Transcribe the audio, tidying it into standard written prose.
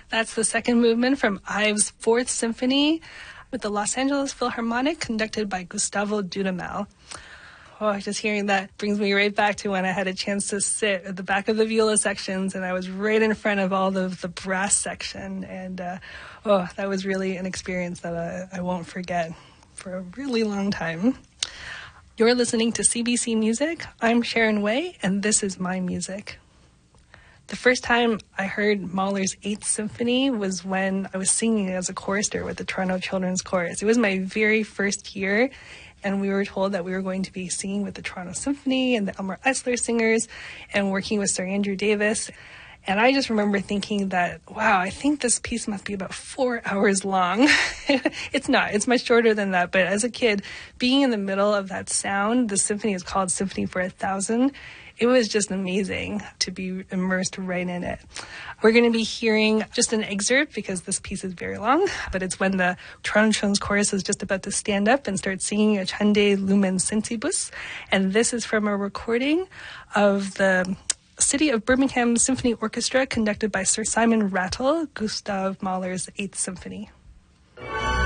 That's the second movement from Ives' Fourth Symphony with the Los Angeles Philharmonic, conducted by Gustavo Dudamel. Oh, just hearing that brings me right back to when I had a chance to sit at the back of the viola sections, and I was right in front of all of the brass section. And that was really an experience that I won't forget for a really long time. You're listening to CBC Music. I'm Sharon Way, and this is my music. The first time I heard Mahler's Eighth Symphony was when I was singing as a chorister with the Toronto Children's Chorus. It was my very first year, and we were told that we were going to be singing with the Toronto Symphony and the Elmer Eisler Singers and working with Sir Andrew Davis. And I just remember thinking that, wow, I think this piece must be about 4 hours long. It's not. It's much shorter than that. But as a kid, being in the middle of that sound, the symphony is called Symphony for 1,000. It was just amazing to be immersed right in it. We're going to be hearing just an excerpt because this piece is very long, but it's when the Toronto Children's Chorus is just about to stand up and start singing Accende Lumen Sensibus. And this is from a recording of the City of Birmingham Symphony Orchestra, conducted by Sir Simon Rattle, Gustav Mahler's Eighth Symphony.